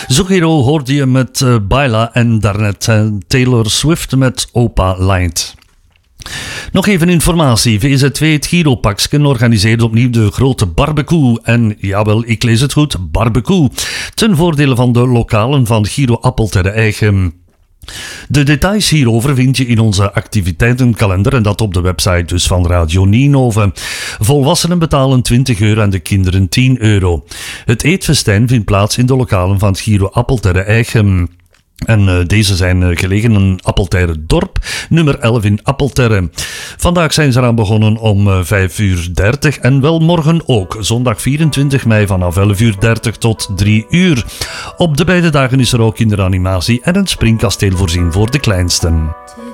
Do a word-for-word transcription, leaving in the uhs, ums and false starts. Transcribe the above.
Zucchero hoorde je met uh, Baila en daarnet uh, Taylor Swift met Opa Light. Nog even informatie. V Z twee Het Giropaksken organiseert opnieuw de grote barbecue. En jawel, ik lees het goed, barbecue. Ten voordele van de lokalen van Giro Appeltern Eigen. De details hierover vind je in onze activiteitenkalender en dat op de website dus van Radio Nienhoven. Volwassenen betalen twintig euro en de kinderen tien euro. Het eetfestijn vindt plaats in de lokalen van het Giro Appeltern Eigen. En uh, deze zijn uh, gelegen in Appeltern Dorp, nummer elf in Appeltern. Vandaag zijn ze eraan begonnen om uh, vijf uur dertig en wel morgen ook, zondag vierentwintig mei vanaf elf uur dertig tot drie uur. Op de beide dagen is er ook kinderanimatie en een springkasteel voorzien voor de kleinsten.